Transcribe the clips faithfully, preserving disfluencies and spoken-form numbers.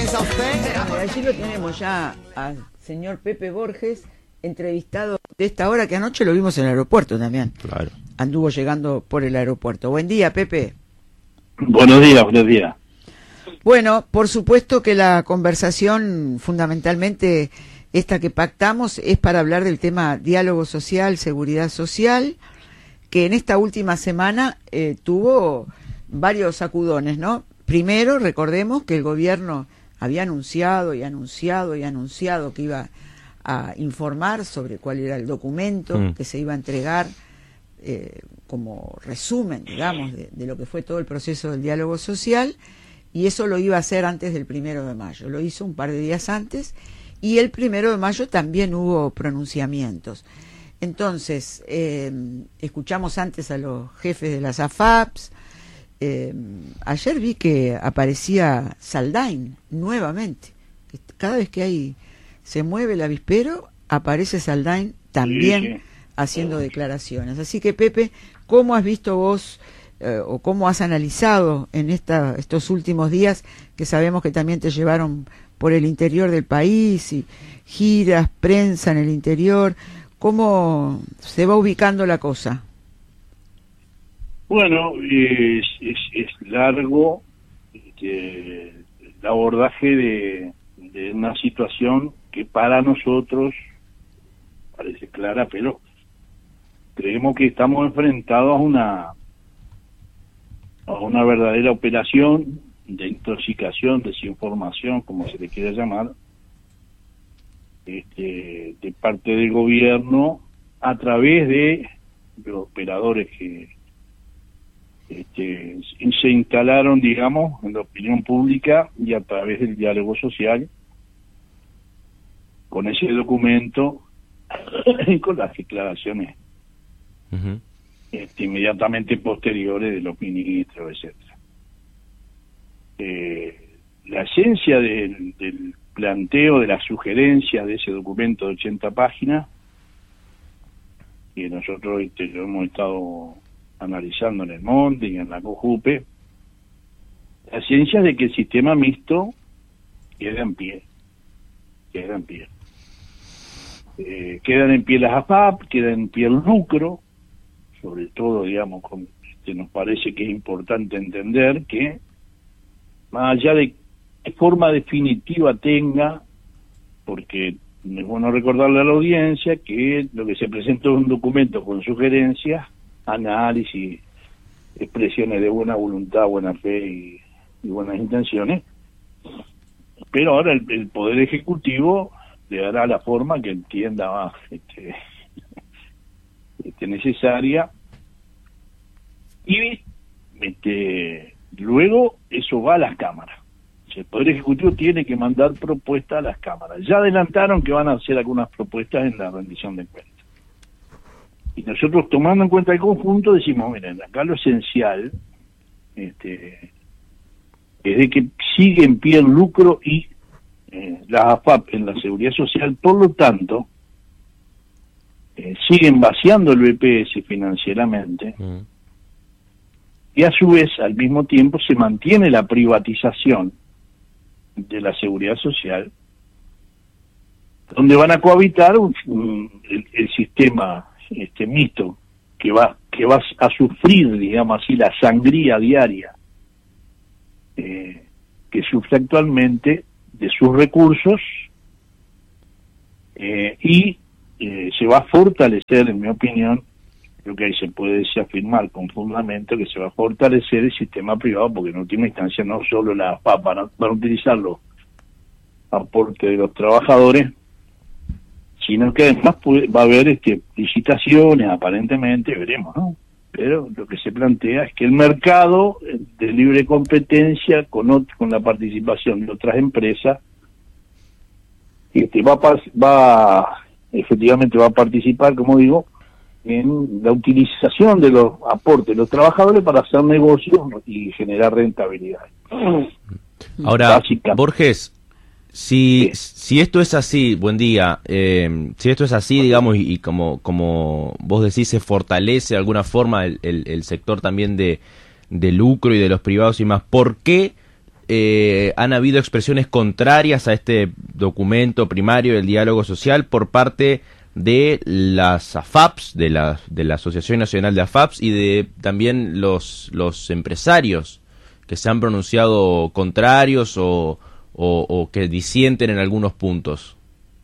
piensa usted? Allí lo tenemos ya al señor Pepe Borges, entrevistado de esta hora, que anoche lo vimos en el aeropuerto también. Claro. Anduvo llegando por el aeropuerto. Buen día, Pepe. Buenos días, buenos días. Bueno, por supuesto que la conversación, fundamentalmente esta que pactamos, es para hablar del tema diálogo social, seguridad social, que en esta última semana eh, tuvo varios sacudones, ¿no? Primero, recordemos que el gobierno había anunciado y anunciado y anunciado que iba a informar sobre cuál era el documento mm. que se iba a entregar eh, como resumen, digamos, de, de lo que fue todo el proceso del diálogo social, y eso lo iba a hacer antes del primero de mayo. Lo hizo un par de días antes, y el primero de mayo también hubo pronunciamientos. Entonces, eh, escuchamos antes a los jefes de las A F A Ps. Eh, ayer vi que aparecía Saldain nuevamente. Cada vez que hay se mueve el avispero, aparece Saldain también sí, sí. haciendo declaraciones. Así que, Pepe, ¿cómo has visto vos eh, o cómo has analizado en esta, estos últimos días, que sabemos que también te llevaron por el interior del país y giras, prensa en el interior, cómo se va ubicando la cosa? Bueno, es, es, es largo este, el abordaje de, de una situación que para nosotros parece clara, pero creemos que estamos enfrentados a una a una verdadera operación de intoxicación, desinformación, como se le quiera llamar, este, de parte del gobierno a través de los operadores que Este, se instalaron, digamos, en la opinión pública y a través del diálogo social, con ese documento y con las declaraciones uh-huh. este, inmediatamente posteriores de los ministros, etcétera. Eh, la esencia del, del planteo, de las sugerencias de ese documento de ochenta páginas, que nosotros este, lo hemos estado analizando en el Monte y en la COJUPE, la ciencia de que el sistema mixto queda en pie, queda en pie. Eh, quedan en pie las A F A P, queda en pie el lucro, sobre todo, digamos, con, este, nos parece que es importante entender que, más allá de qué forma definitiva tenga, porque es bueno recordarle a la audiencia que lo que se presentó es un documento con sugerencias, análisis, expresiones de buena voluntad, buena fe y, y buenas intenciones, pero ahora el, el Poder Ejecutivo le dará la forma que entienda más este, este, necesaria, y este, luego eso va a las cámaras. El Poder Ejecutivo tiene que mandar propuestas a las cámaras. Ya adelantaron que van a hacer algunas propuestas en la rendición de cuentas. Y nosotros, tomando en cuenta el conjunto, decimos, miren, acá lo esencial este, es de que sigue en pie el lucro y eh, las A F A P en la seguridad social, por lo tanto, eh, siguen vaciando el B P S financieramente, mm. y a su vez, al mismo tiempo, se mantiene la privatización de la seguridad social, donde van a cohabitar un, un, el, el sistema este mixto que va que va a sufrir, digamos así, la sangría diaria eh, que sufre actualmente de sus recursos, eh, y eh, se va a fortalecer, en mi opinión, creo que ahí se puede afirmar con fundamento que se va a fortalecer el sistema privado, porque en última instancia no solo las A F A P van a, van a utilizar los aportes de los trabajadores, sino que además puede, va a haber este, licitaciones, aparentemente, veremos, ¿no? Pero lo que se plantea es que el mercado de libre competencia, con, ot- con la participación de otras empresas, este, va, a, va efectivamente va a participar, como digo, en la utilización de los aportes de los trabajadores para hacer negocios y generar rentabilidad. Ahora, Borges, Si, si esto es así, buen día, eh, si esto es así, digamos, y, y como como vos decís, se fortalece de alguna forma el, el, el sector también de, de lucro y de los privados y más, ¿por qué eh, han habido expresiones contrarias a este documento primario del diálogo social por parte de las A F A Ps, de la, de la Asociación Nacional de A F A Ps y de también los, los empresarios que se han pronunciado contrarios o, o, o que disienten en algunos puntos.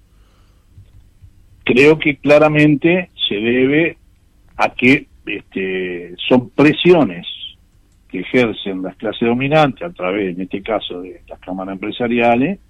Creo que claramente se debe a que este, son presiones que ejercen las clases dominantes a través, en este caso, de las cámaras empresariales,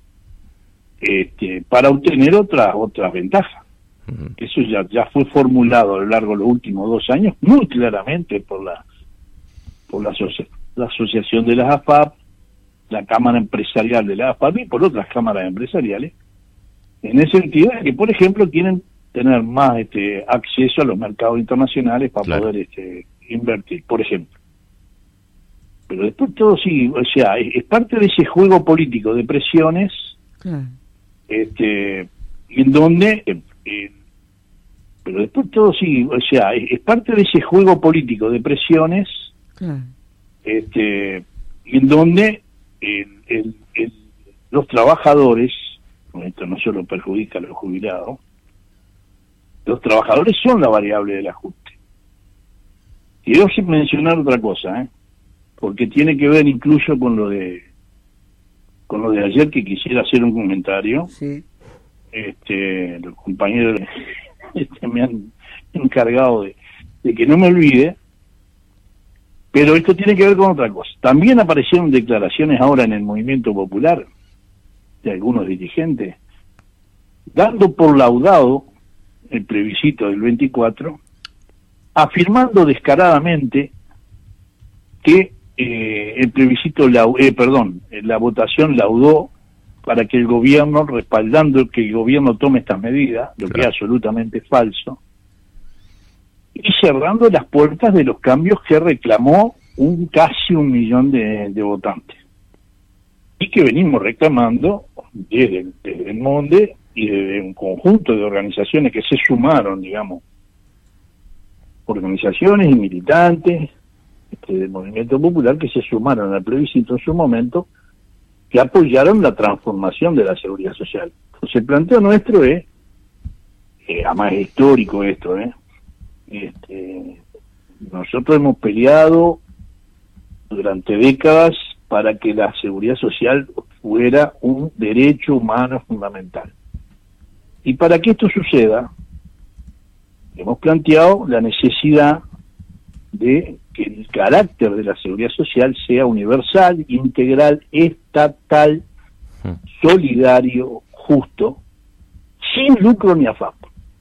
este, para obtener otras otras ventajas. Uh-huh. Eso ya ya fue formulado a lo largo de los últimos dos años muy claramente por la por la, asoci la asociación de las A F A P, la cámara empresarial de las A F A P y por otras cámaras empresariales, en el sentido de que, por ejemplo, quieren tener más este acceso a los mercados internacionales para claro. poder este invertir, por ejemplo. Pero después todo sí, o sea, es, es parte de ese juego político de presiones, claro. este, en donde, eh, eh, pero después todo sí, o sea, es, es parte de ese juego político de presiones, claro. este, en donde el, el, el, los trabajadores, esto no solo perjudica a los jubilados, los trabajadores son la variable del ajuste. Quiero mencionar otra cosa, ¿eh? porque tiene que ver incluso con lo de con lo de ayer, que quisiera hacer un comentario. Sí. Este, los compañeros este, me han encargado de, de que no me olvide, pero esto tiene que ver con otra cosa. También aparecieron declaraciones ahora en el movimiento popular de algunos dirigentes, dando por laudado el plebiscito del veinticuatro, afirmando descaradamente que eh, el plebiscito, la, eh, perdón, la votación laudó para que el gobierno, respaldando que el gobierno tome estas medidas, lo claro. que es absolutamente falso, y cerrando las puertas de los cambios que reclamó un casi un millón de, de votantes, y que venimos reclamando desde, desde el MONDE y desde un conjunto de organizaciones que se sumaron, digamos, organizaciones y militantes este, del movimiento popular que se sumaron al plebiscito en su momento, que apoyaron la transformación de la seguridad social. Entonces el planteo nuestro es, eh, además es histórico esto, ¿eh? Este, nosotros hemos peleado durante décadas para que la seguridad social fuera un derecho humano fundamental. Y para que esto suceda, hemos planteado la necesidad de que el carácter de la seguridad social sea universal, integral, estatal, solidario, justo, sin lucro ni afán.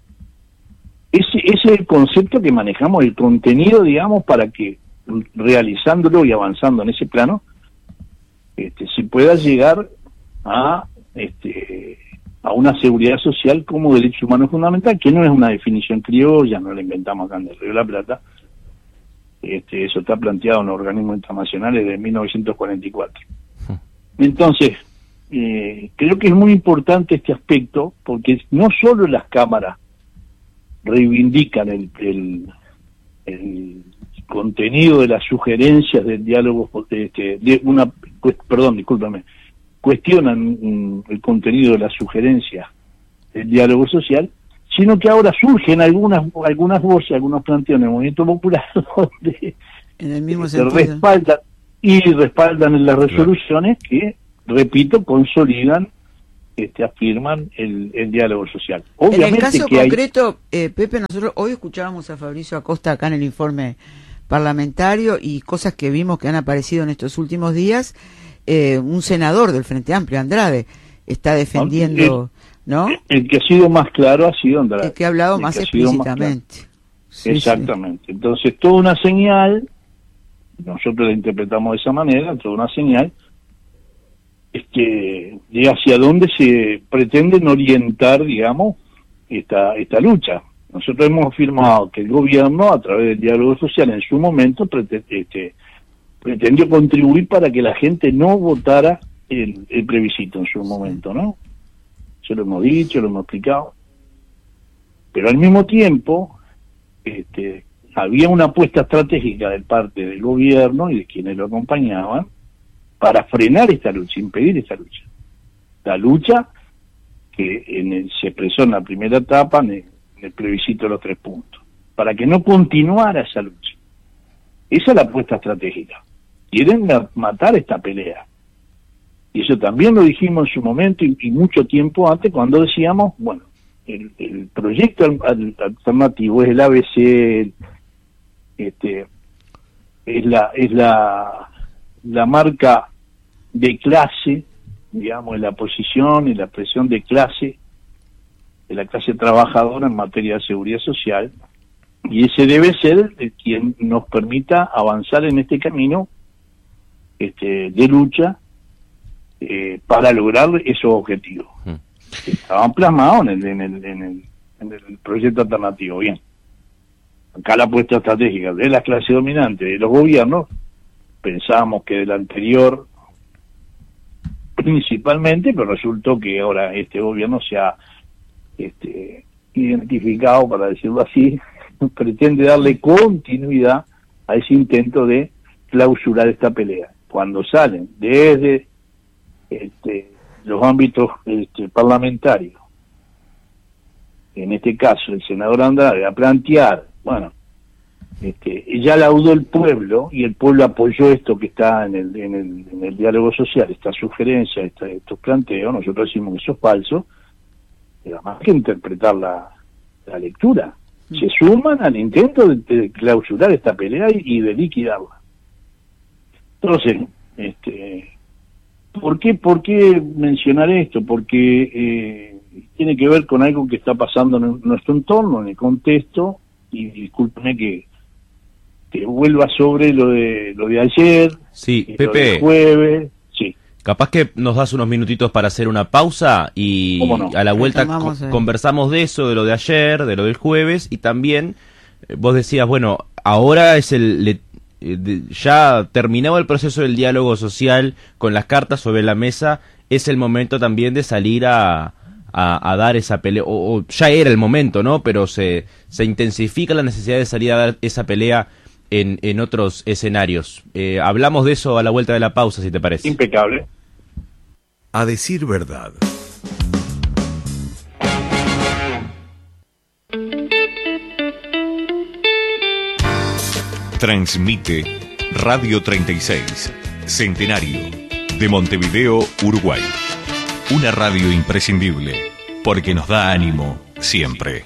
Ese, ese es el concepto que manejamos, el contenido, digamos, para que realizándolo y avanzando en ese plano, este, se pueda llegar a este a una seguridad social como derecho humano fundamental, que no es una definición criolla, no la inventamos acá en el Río de la Plata. Este, eso está planteado en los organismos internacionales de mil novecientos cuarenta y cuatro. Entonces, eh, creo que es muy importante este aspecto, porque no solo las cámaras reivindican el, el, el contenido de las sugerencias del diálogo, este, de una, pues, perdón, discúlpame, cuestionan um, el contenido de las sugerencias del diálogo social, sino que ahora surgen algunas algunas voces, algunos planteos en el movimiento popular donde en el mismo se sentido. respaldan y respaldan en las resoluciones que, repito, consolidan, este, afirman el, el diálogo social. Obviamente, en el caso que concreto, hay... eh, Pepe, nosotros hoy escuchábamos a Fabricio Acosta acá en el informe parlamentario y cosas que vimos que han aparecido en estos últimos días. Eh, un senador del Frente Amplio, Andrade, está defendiendo, el, ¿no? El que ha sido más claro ha sido Andrade. El que ha hablado el más que explícitamente. Más sí, exactamente. Sí. Entonces, toda una señal, nosotros la interpretamos de esa manera, toda una señal, es que de hacia dónde se pretenden orientar, digamos, esta, esta lucha. Nosotros hemos afirmado que el gobierno, a través del diálogo social, en su momento, pretende, este, pretendió contribuir para que la gente no votara el, el plebiscito en su momento, ¿no? Eso lo hemos dicho, lo hemos explicado. Pero al mismo tiempo, este, había una apuesta estratégica de parte del gobierno y de quienes lo acompañaban para frenar esta lucha, impedir esta lucha. La lucha que en el, se expresó en la primera etapa, en el, en el plebiscito de los tres puntos, para que no continuara esa lucha. Esa es la apuesta estratégica. Quieren matar esta pelea. Y eso también lo dijimos en su momento y, y mucho tiempo antes, cuando decíamos, bueno, el, el proyecto alternativo es el A B C, el, este, es la es la, la marca de clase, digamos, en la posición y la expresión de clase, de la clase trabajadora en materia de seguridad social, y ese debe ser el quien nos permita avanzar en este camino este, de lucha eh, para lograr esos objetivos. Mm. Que estaban plasmados en el, en, el, en, el, en el proyecto alternativo. Bien, acá la apuesta estratégica de las clases dominantes, de los gobiernos, pensábamos que del anterior principalmente, pero resultó que ahora este gobierno se ha este, identificado, para decirlo así, pretende darle continuidad a ese intento de clausurar esta pelea. Cuando salen desde este, los ámbitos este, parlamentarios, en este caso el senador Andrade, a plantear, bueno, este, ya laudó el pueblo y el pueblo apoyó esto que está en el, en el, en el diálogo social, esta sugerencia, esta, estos planteos, nosotros decimos que eso es falso, pero más que interpretar la, la lectura, se suman al intento de, de clausurar esta pelea y, y de liquidarla. Entonces, este, ¿por qué, por qué mencionar esto? Porque eh, tiene que ver con algo que está pasando en nuestro entorno, en el contexto, y discúlpeme que, que vuelva sobre lo de lo de ayer, sí, lo Pepe, del jueves. Sí. Capaz que nos das unos minutitos para hacer una pausa y no? a la vuelta co eh. conversamos de eso, de lo de ayer, de lo del jueves, y también eh, vos decías, bueno, ahora es el... Le, eh, de, ya terminado el proceso del diálogo social con las cartas sobre la mesa, es el momento también de salir a, a, a dar esa pelea, o, o ya era el momento, ¿no? Pero se, se intensifica la necesidad de salir a dar esa pelea en, en otros escenarios. Eh, hablamos de eso a la vuelta de la pausa, si te parece. Impecable. A decir verdad. Transmite Radio treinta y seis, Centenario, de Montevideo, Uruguay. Una radio imprescindible, porque nos da ánimo siempre.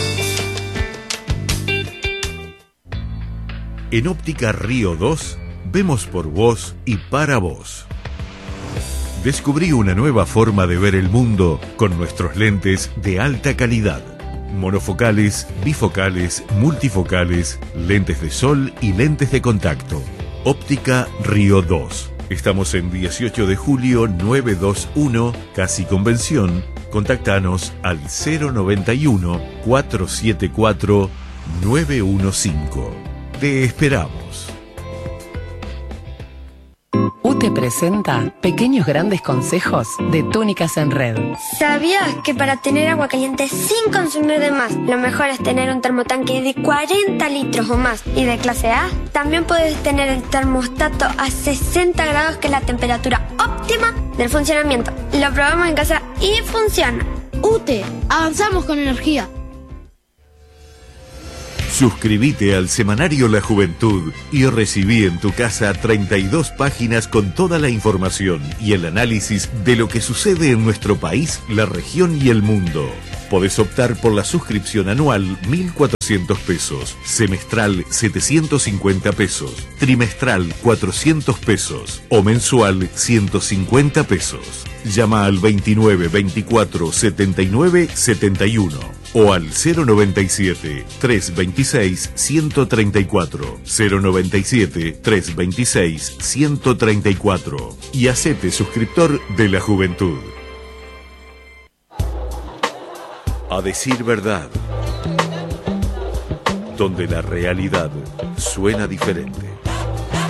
En Óptica Río dos, vemos por vos y para vos. Descubrí una nueva forma de ver el mundo con nuestros lentes de alta calidad. Monofocales, bifocales, multifocales, lentes de sol y lentes de contacto. Óptica Río dos. Estamos en dieciocho de julio novecientos veintiuno, Casi Convención. Contactanos al cero noventa y uno, cuatrocientos setenta y cuatro, novecientos quince. Te esperamos. U T E presenta Pequeños Grandes Consejos de Túnicas en Red. ¿Sabías que para tener agua caliente sin consumir de más, lo mejor es tener un termotanque de cuarenta litros o más y de clase A? También puedes tener el termostato a sesenta grados, que es la temperatura óptima del funcionamiento. Lo probamos en casa y funciona. U T E, avanzamos con energía. Suscríbete al semanario La Juventud y recibí en tu casa treinta y dos páginas con toda la información y el análisis de lo que sucede en nuestro país, la región y el mundo. Podés optar por la suscripción anual mil cuatrocientos pesos, semestral setecientos cincuenta pesos, trimestral cuatrocientos pesos o mensual ciento cincuenta pesos. Llama al veintinueve veinticuatro setenta y nueve setenta y uno o al cero noventa y siete, trescientos veintiséis, ciento treinta y cuatro, cero noventa y siete, trescientos veintiséis, ciento treinta y cuatro y hacete suscriptor de La Juventud. A decir verdad, donde la realidad suena diferente.